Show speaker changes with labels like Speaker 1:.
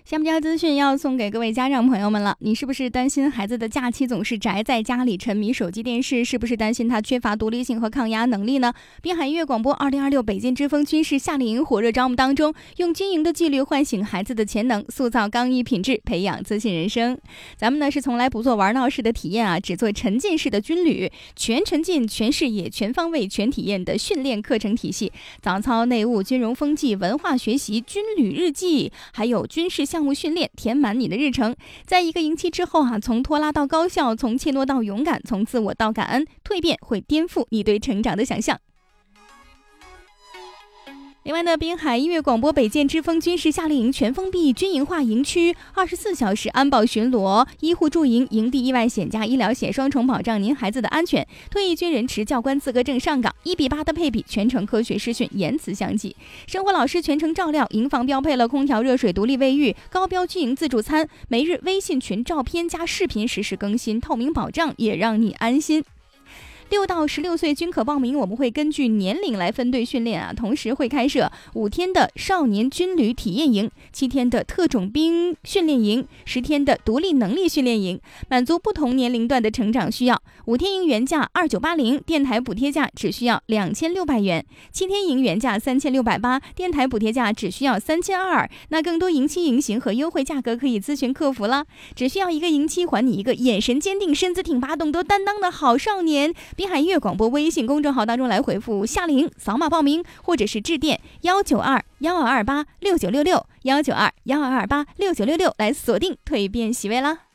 Speaker 1: 下面这条资讯要送给各位家长朋友们了，你是不是担心孩子的假期总是宅在家里沉迷手机电视？是不是担心他缺乏独立性和抗压能力呢？滨海音乐广播2026北京之风军事夏令营火热招募当中，用军营的纪律唤醒孩子的潜能，塑造刚毅品质，培养自信人生。咱们呢是从来不做玩闹式的体验啊，只做沉浸式的军旅，全沉浸、全视野、全方位、全体验的训练课程体系，早操、内务、军容风纪、文化学习、军旅日记，还有军事项目训练，填满你的日程。在一个营期之后从拖拉到高效，从怯懦到勇敢，从自我到感恩，蜕变会颠覆你对成长的想象。另外呢，滨海音乐广播北建之风军事夏令营全封闭军营化营区，24小时安保巡逻，医护驻营，营地意外险加医疗险双重保障您孩子的安全。退役军人持教官资格证上岗，1:8的配比，全程科学师训，言辞相济。生活老师全程照料，营房标配了空调、热水、独立卫浴，高标军营自助餐，每日微信群照片加视频实时更新，透明保障也让你安心。6到16岁均可报名，我们会根据年龄来分队训练同时会开设5天的少年军旅体验营、7天的特种兵训练营、10天的独立能力训练营，满足不同年龄段的成长需要。5天营原价2980，电台补贴价只需要2600元；7天营原价3680，电台补贴价只需要3200。那更多营期营型和优惠价格可以咨询客服了。只需要一个营期，还你一个眼神坚定、身子挺拔、懂得担当的好少年。滨海音乐广播微信公众号当中来回复夏令营，扫码报名，或者是致电192-1228-6966 192-1228-6966来锁定蜕变席位啦。